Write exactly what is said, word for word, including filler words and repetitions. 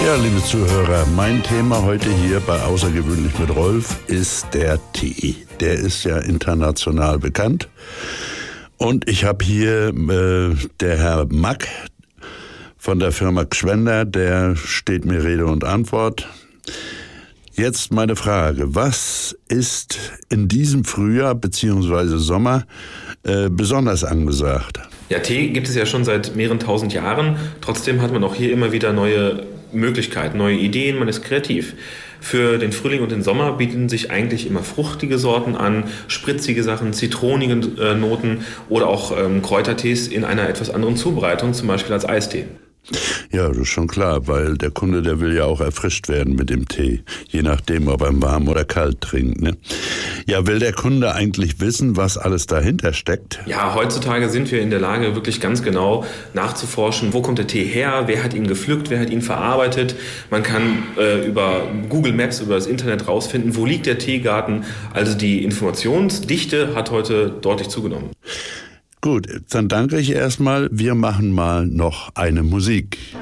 Ja, liebe Zuhörer, mein Thema heute hier bei Außergewöhnlich mit Rolf ist der Tee. Der ist ja international bekannt. Und ich habe hier äh, der Herr Mack von der Firma Gschwender, der steht mir Rede und Antwort. Jetzt meine Frage, was ist in diesem Frühjahr bzw. Sommer äh, besonders angesagt? Ja, Tee gibt es ja schon seit mehreren tausend Jahren. Trotzdem hat man auch hier immer wieder neue Möglichkeiten, neue Ideen, man ist kreativ. Für den Frühling und den Sommer bieten sich eigentlich immer fruchtige Sorten an, spritzige Sachen, zitronige äh, Noten oder auch ähm, Kräutertees in einer etwas anderen Zubereitung, zum Beispiel als Eistee. Ja, das ist schon klar, weil der Kunde, der will ja auch erfrischt werden mit dem Tee, je nachdem, ob er warm oder kalt trinkt, ne? Ja, will der Kunde eigentlich wissen, was alles dahinter steckt? Ja, heutzutage sind wir in der Lage, wirklich ganz genau nachzuforschen, wo kommt der Tee her, wer hat ihn gepflückt, wer hat ihn verarbeitet. Man kann äh, über Google Maps, über das Internet rausfinden, wo liegt der Teegarten. Also die Informationsdichte hat heute deutlich zugenommen. Gut, dann danke ich erstmal. Wir machen mal noch eine Musik.